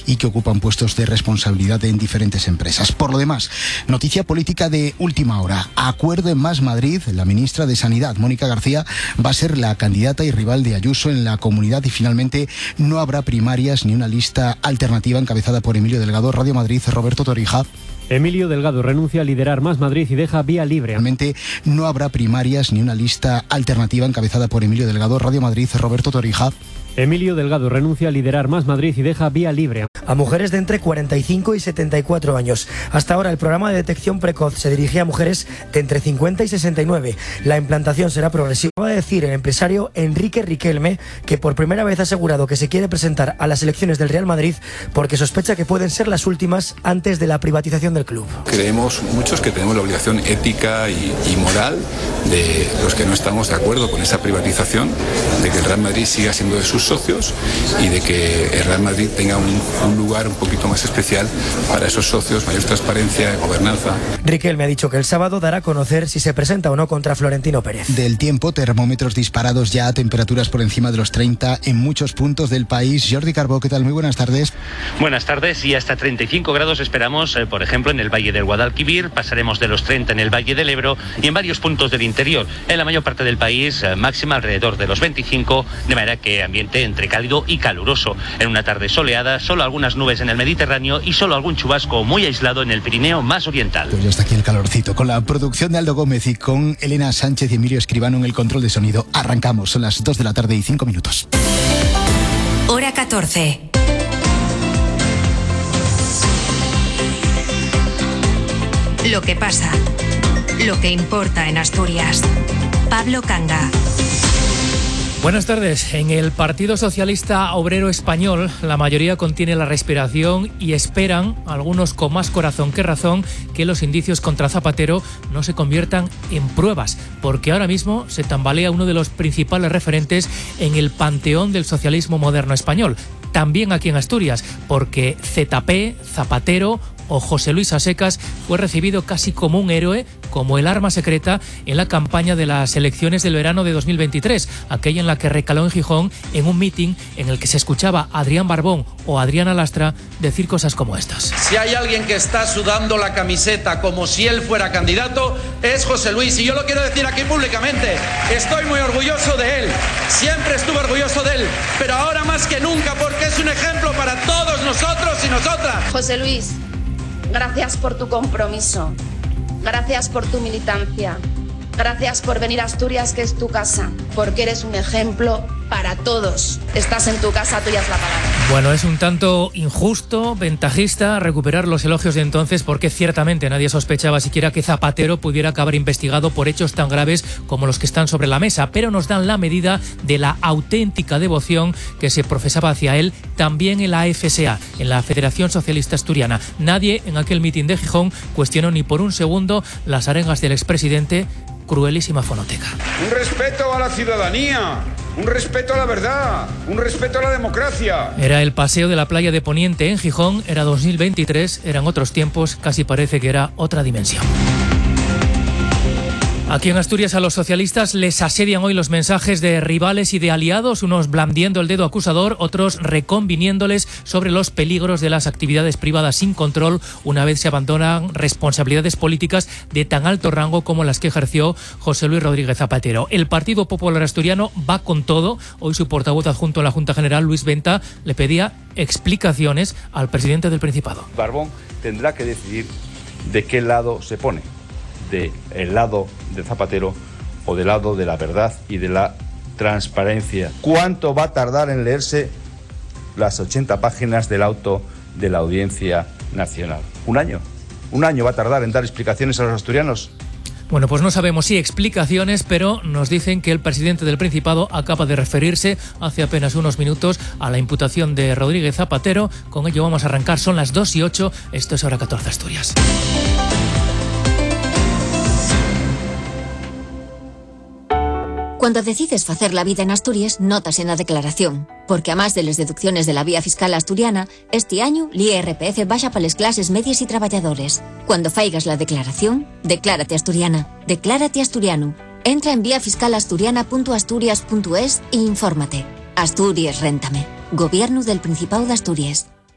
y que ocupan puestos de responsabilidad en diferentes empresas. Por lo demás, noticia política de última hora. Acuerdo en Más Madrid. La ministra de Sanidad, Mónica García, va a ser la candidata y rival de Ayuso en la comunidad y finalmente no habrá primarias ni una lista alternativa encabezada por Emilio Delgado. Radio Madrid, Roberto Torija. Emilio Delgado renuncia a liderar Más Madrid y deja vía libre. Realmente no habrá primarias ni una lista alternativa encabezada por Emilio Delgado. Radio Madrid, Roberto Torija. Emilio Delgado renuncia a liderar Más Madrid y deja vía libre a mujeres de entre 45 y 74 años. Hasta ahora el programa de detección precoz se dirigía a mujeres de entre 50 y 69. La implantación será progresiva. Va a decir el empresario Enrique Riquelme, que por primera vez ha asegurado que se quiere presentar a las elecciones del Real Madrid porque sospecha que pueden ser las últimas antes de la privatización del club. Creemos muchos que tenemos la obligación ética y moral de los que no estamos de acuerdo con esa privatización, de que el Real Madrid siga siendo de sus socios y de que el Real Madrid tenga un lugar un poquito más especial para esos socios, mayor transparencia, gobernanza. Riquelme ha dicho que el sábado dará a conocer si se presenta o no contra Florentino Pérez. Del tiempo, termómetros disparados ya a temperaturas por encima de los 30 en muchos puntos del país. Jordi Carbó, ¿qué tal? Muy buenas tardes. Buenas tardes, y hasta 35 grados esperamos, por ejemplo, en el Valle del Guadalquivir. Pasaremos de los 30 en el Valle del Ebro y en varios puntos del interior. En la mayor parte del país, máxima alrededor de los 25, de manera que ambiente entre cálido y caluroso. En una tarde soleada, solo algunas nubes en el Mediterráneo y solo algún chubasco muy aislado en el Pirineo más oriental. Pues ya está aquí el calorcito. Con la producción de Aldo Gómez y con Elena Sánchez y Emilio Escribano en el control de sonido. Arrancamos, son las 2 de la tarde y 5 minutos. Hora 14. Lo que pasa, lo que importa en Asturias. Pablo Canga. Buenas tardes. En el Partido Socialista Obrero Español, la mayoría contiene la respiración y esperan, algunos con más corazón que razón, que los indicios contra Zapatero no se conviertan en pruebas, porque ahora mismo se tambalea uno de los principales referentes en el panteón del socialismo moderno español. También aquí en Asturias, porque ZP, Zapatero o José Luis Asecas fue recibido casi como un héroe, como el arma secreta en la campaña de las elecciones del verano de 2023, aquella en la que recaló en Gijón en un mitin en el que se escuchaba a Adrián Barbón o Adriana Lastra decir cosas como estas. Si hay alguien que está sudando la camiseta como si él fuera candidato, es José Luis, y yo lo quiero decir aquí públicamente. Estoy muy orgulloso de él, siempre estuve orgulloso de él, pero ahora más que nunca, porque es un ejemplo para todos nosotros y nosotras. José Luis, gracias por tu compromiso, gracias por tu militancia, gracias por venir a Asturias, que es tu casa, porque eres un ejemplo para todos. Estás en tu casa, tuya es la palabra. Bueno, es un tanto injusto, ventajista, recuperar los elogios de entonces, porque ciertamente nadie sospechaba siquiera que Zapatero pudiera acabar investigado por hechos tan graves como los que están sobre la mesa, pero nos dan la medida de la auténtica devoción que se profesaba hacia él también en la FSA, en la Federación Socialista Asturiana. Nadie en aquel mitin de Gijón cuestionó ni por un segundo las arengas del expresidente. Cruelísima fonoteca. Un respeto a la ciudadanía, un respeto a la verdad, un respeto a la democracia. Era el paseo de la playa de Poniente en Gijón, era 2023, eran otros tiempos, casi parece que era otra dimensión. Aquí en Asturias a los socialistas les asedian hoy los mensajes de rivales y de aliados, unos blandiendo el dedo acusador, otros reconviniéndoles sobre los peligros de las actividades privadas sin control una vez se abandonan responsabilidades políticas de tan alto rango como las que ejerció José Luis Rodríguez Zapatero. El Partido Popular Asturiano va con todo. Hoy su portavoz adjunto en la Junta General, Luis Venta, le pedía explicaciones al presidente del Principado. Barbón tendrá que decidir de qué lado se pone. Del lado de Zapatero o del lado de la verdad y de la transparencia. ¿Cuánto va a tardar en leerse las 80 páginas del auto de la Audiencia Nacional? ¿Un año? ¿Un año va a tardar en dar explicaciones a los asturianos? Bueno, pues no sabemos si explicaciones, pero nos dicen que el presidente del Principado acaba de referirse hace apenas unos minutos a la imputación de Rodríguez Zapatero. Con ello vamos a arrancar, son las 2:08, esto es Hora 14 Asturias. Cuando decides facer la vida en Asturias, notas en la declaración. Porque a más de las deducciones de la vía fiscal asturiana, este año l'IRPF baixa para las clases medias y trabajadores. Cuando faigas la declaración, declárate asturiana. Declárate asturiano. Entra en viafiscalasturiana.asturias.es e infórmate. Asturias, réntame. Gobierno del Principado de Asturias.